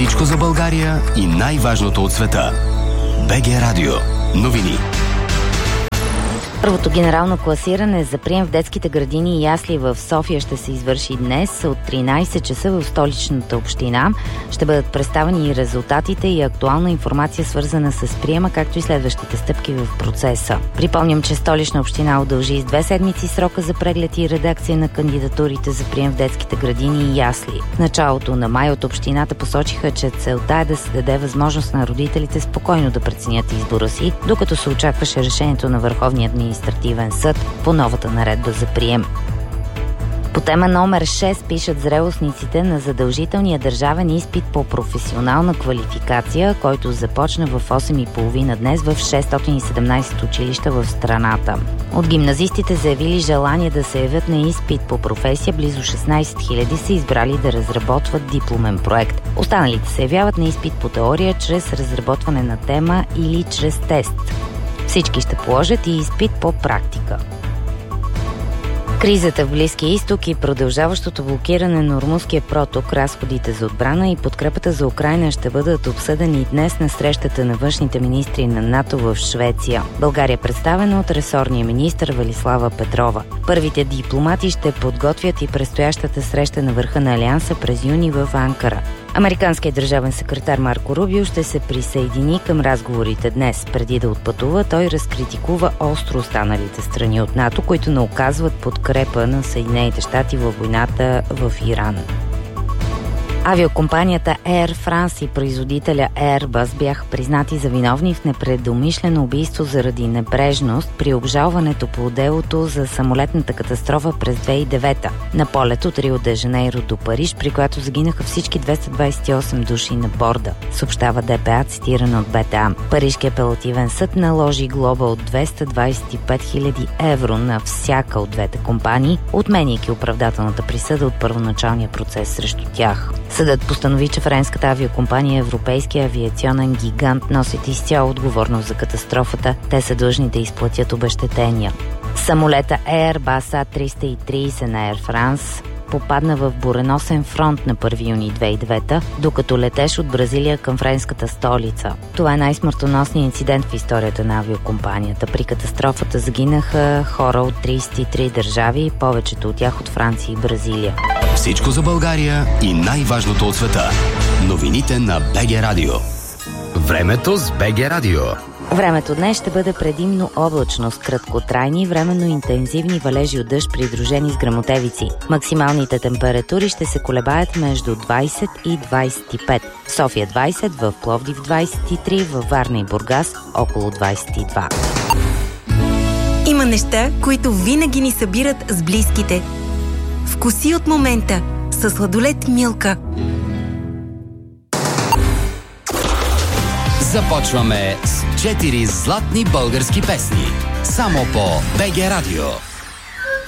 Всичко за България и най-важното от света. БГ Радио. Новини. Първото генерално класиране за прием в детските градини и ясли в София ще се извърши днес от 13 часа в столичната община. Ще бъдат представени и резултатите и актуална информация, свързана с приема, както и следващите стъпки в процеса. Припомням, че Столична община удължи с 2 седмици срока за преглед и редакция на кандидатурите за прием в детските градини и ясли. В началото на май от общината посочиха, че целта е да се даде възможност на родителите спокойно да преценят избора си, докато се очакваше решението на Върховния административен съд по новата наредба за прием. По тема номер 6 пишат зрелостниците на задължителния държавен изпит по професионална квалификация, който започна в 8:30 днес в 617 училища в страната. От гимназистите заявили желание да се явят на изпит по професия, близо 16 000 са избрали да разработват дипломен проект. Останалите се явяват на изпит по теория чрез разработване на тема или чрез тест. Всички ще положат и изпит по практика. Кризата в Близкия изток и продължаващото блокиране на Ормузския проток, разходите за отбрана и подкрепата за Украйна ще бъдат обсъдени днес на срещата на външните министри на НАТО в Швеция. България е представена от ресорния министър Велислава Петрова. Първите дипломати ще подготвят и предстоящата среща на върха на Алианса през юни в Анкара. Американският държавен секретар Марко Рубио ще се присъедини към разговорите днес. Преди да отпътува, той разкритикува остро останалите страни от НАТО, които не оказват подкрепа на Съединените щати във войната в Иран. Авиокомпанията Air France и производителя Airbus бяха признати за виновни в непредумишлено убийство заради небрежност при обжалването по делото за самолетната катастрофа през 2009 на полет от Рио де Жанейро до Париж, при която загинаха всички 228 души на борда, съобщава ДПА, цитирана от БТА. Парижкият апелативен съд наложи глоба от 225 000 евро на всяка от двете компании, отменяйки оправдателната присъда от първоначалния процес срещу тях. Съдът постанови, че френската авиокомпания Европейския авиационен гигант носят изцяло отговорност за катастрофата. Те са длъжни да изплатят обезщетения. Самолета Airbus A330 на Air France попадна в буреносен фронт на 1 юни 2009, докато летеш от Бразилия към френската столица. Това е най-смъртоносният инцидент в историята на авиокомпанията. При катастрофата загинаха хора от 33 държави, повечето от тях от Франция и Бразилия. Всичко за България и най-важното от света. Новините на БГ Радио. Времето с БГ Радио. Времето днес ще бъде предимно облачно с краткотрайни, временно интензивни валежи от дъжд, придружени с гръмотевици. Максималните температури ще се колебаят между 20 и 25. В София 20, в Пловдив 23, във Варна и Бургас около 22. Има неща, които винаги ни събират с близките. Вкуси от момента със сладолед Милка. Започваме с 4 златни български песни. Само по БГ Радио.